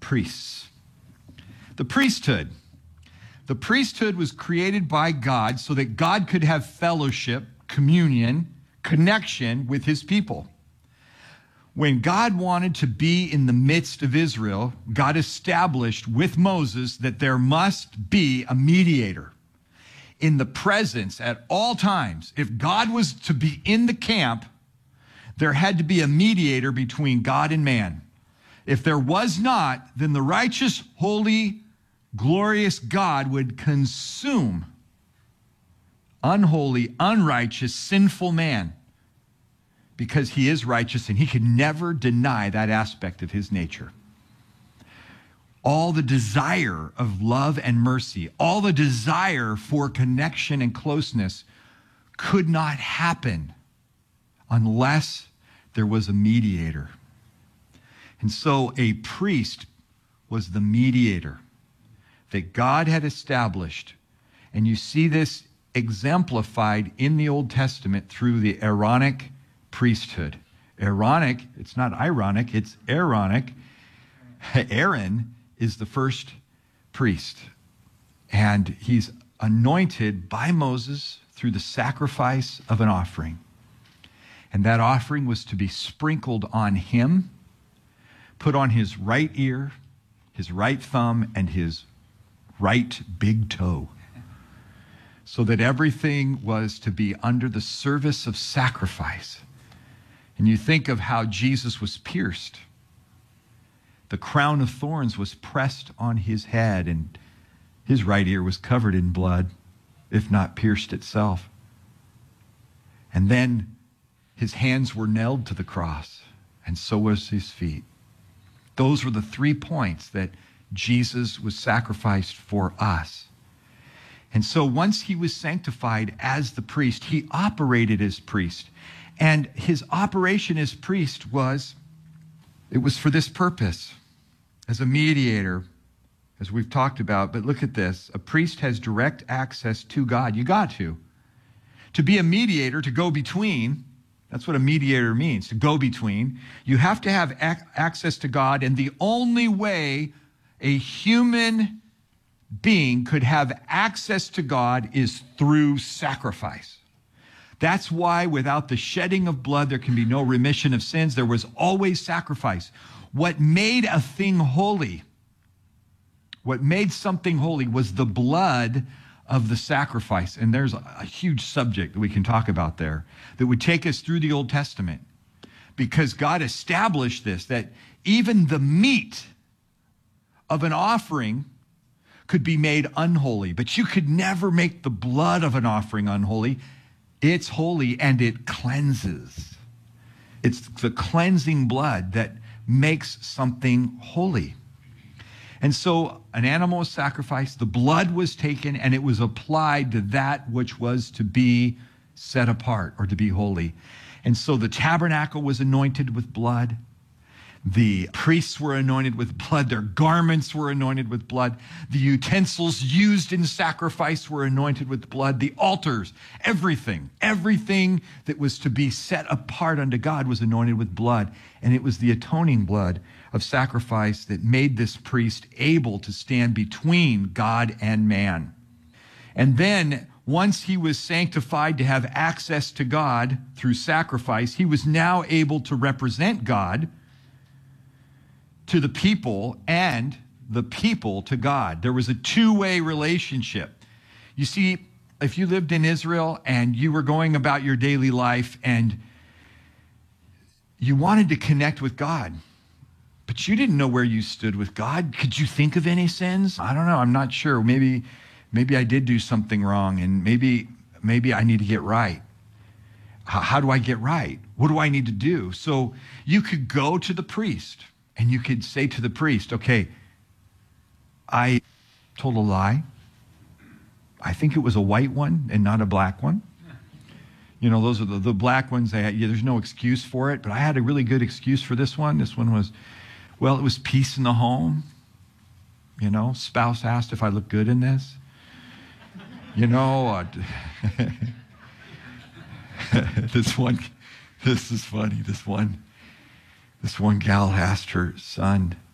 priests. The priesthood. The priesthood was created by God so that God could have fellowship, communion, connection with his people. When God wanted to be in the midst of Israel, God established with Moses that there must be a mediator in the presence at all times. If God was to be in the camp, there had to be a mediator between God and man. If there was not, then the righteous, holy, glorious God would consume unholy, unrighteous, sinful man, because he is righteous and he could never deny that aspect of his nature. All the desire of love and mercy, all the desire for connection and closeness could not happen unless there was a mediator. And so a priest was the mediator that God had established. And you see this exemplified in the Old Testament through the Aaronic priesthood. Aaronic, it's not ironic, it's Aaronic. Aaron is the first priest. And he's anointed by Moses through the sacrifice of an offering. And that offering was to be sprinkled on him, put on his right ear, his right thumb, and his right big toe, so that everything was to be under the service of sacrifice. And you think of how Jesus was pierced. The crown of thorns was pressed on his head, and his right ear was covered in blood, if not pierced itself. And then his hands were nailed to the cross, and so was his feet. Those were the 3 points that Jesus was sacrificed for us. And so once he was sanctified as the priest, he operated as priest. And his operation as priest was for this purpose, as a mediator, as we've talked about. But look at this. A priest has direct access to God. You got to. To be a mediator, to go between, that's what a mediator means, to go between. You have to have access to God, and the only way a human being could have access to God is through sacrifice. That's why without the shedding of blood, there can be no remission of sins. There was always sacrifice. What made a thing holy, what made something holy was the blood of the sacrifice. And there's a huge subject that we can talk about there that would take us through the Old Testament, because God established this, that even the meat of an offering could be made unholy, but you could never make the blood of an offering unholy. It's holy and it cleanses. It's the cleansing blood that makes something holy. And so an animal was sacrificed, the blood was taken, and it was applied to that which was to be set apart or to be holy. And so the tabernacle was anointed with blood. The priests were anointed with blood. Their garments were anointed with blood. The utensils used in sacrifice were anointed with blood. The altars, everything that was to be set apart unto God was anointed with blood. And it was the atoning blood of sacrifice that made this priest able to stand between God and man. And then once he was sanctified to have access to God through sacrifice, he was now able to represent God to the people and the people to God. There was a two-way relationship. You see, if you lived in Israel and you were going about your daily life and you wanted to connect with God, but you didn't know where you stood with God, could you think of any sins? I don't know. I'm not sure. Maybe I did do something wrong, and maybe I need to get right. How do I get right? What do I need to do? So you could go to the priest, and you could say to the priest, okay, I told a lie. I think it was a white one and not a black one. You know, those are the black ones. There's no excuse for it, but I had a really good excuse for this one. This one was, well, it was peace in the home. You know, spouse asked if I look good in this. You know, this is funny. This one gal asked her son,